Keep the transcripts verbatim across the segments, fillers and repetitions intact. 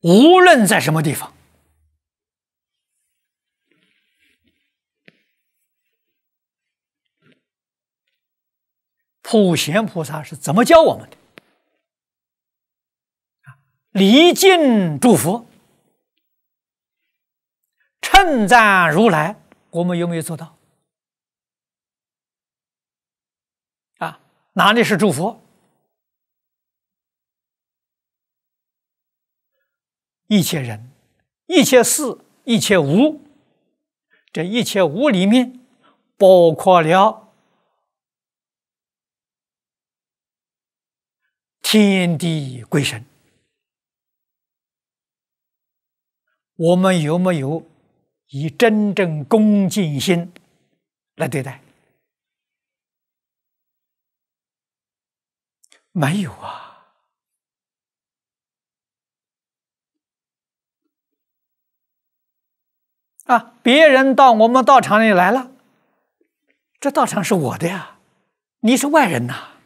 无论在什么地方，普贤菩萨是怎么教我们的？礼敬诸佛，称赞如来，我们有没有做到？啊，哪里是诸佛？一切人、一切事、一切物，这一切物里面包括了天地鬼神。我们有没有以真正恭敬心来对待？没有啊！啊，别人到我们道场里来了，这道场是我的呀，你是外人呐，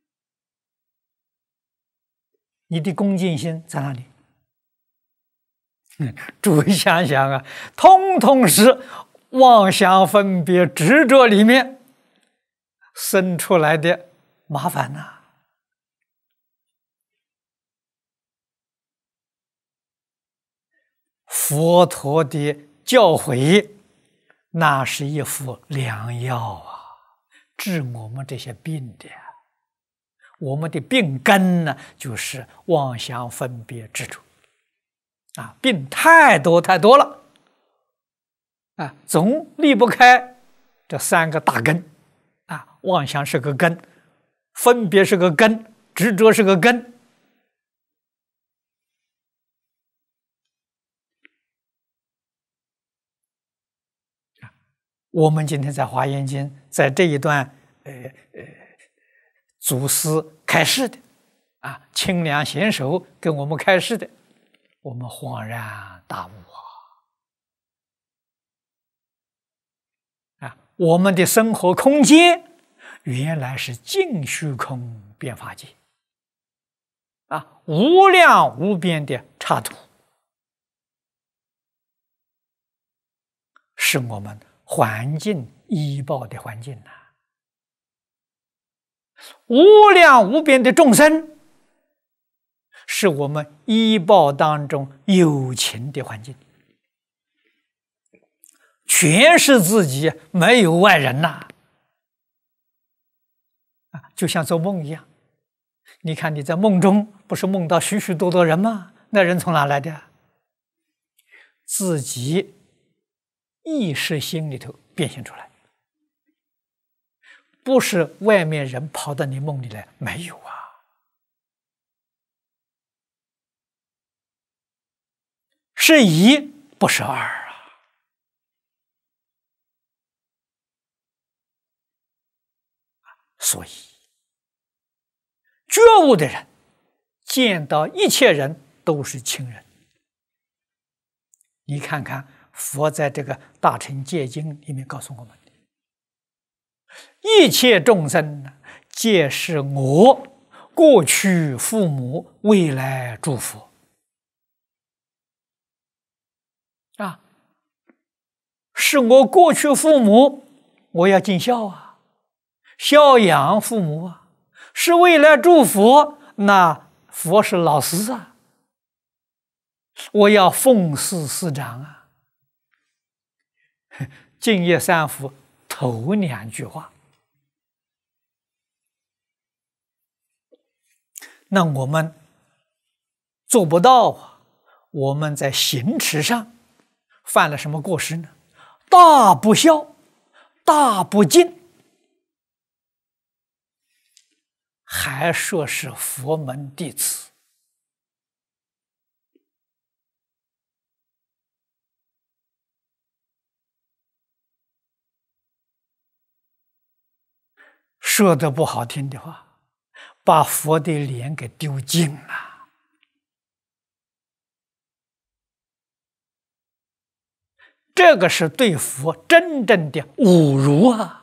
你的恭敬心在哪里？诸位想想啊，通通是妄想分别执着里面生出来的麻烦呐、啊。佛陀的教诲，那是一副良药啊，治我们这些病的。我们的病根呢，就是妄想分别执着。啊，病太多太多了，啊，总离不开这三个大根，啊，妄想是个根，分别是个根，执着是个根。我们今天在《华严经》在这一段，呃呃，祖师开示的，啊，清凉贤手跟我们开示的。我们恍然大悟啊！啊，我们的生活空间原来是净虚空变法界啊，无量无边的刹土，是我们环境依报的环境呐、啊。无量无边的众生，是我们依报当中有情的环境，全是自己，没有外人呐、啊！啊，就像做梦一样。你看你在梦中不是梦到许许多多人吗？那人从哪来的？自己意识心里头变现出来，不是外面人跑到你梦里来，没有啊。是一，不是二啊！所以，觉悟的人见到一切人都是亲人。你看看佛在这个《大乘戒经》里面告诉我们的：一切众生皆是我过去父母，未来诸佛。啊，是我过去父母，我要尽孝啊，孝养父母啊；是未来诸佛，那佛是老师啊，我要奉事师长啊。净业三福头两句话，那我们做不到啊，我们在行持上犯了什么过失呢？大不孝，大不敬，还说是佛门弟子。说的不好听的话，把佛的脸给丢尽了。这个是对佛真正的侮辱啊！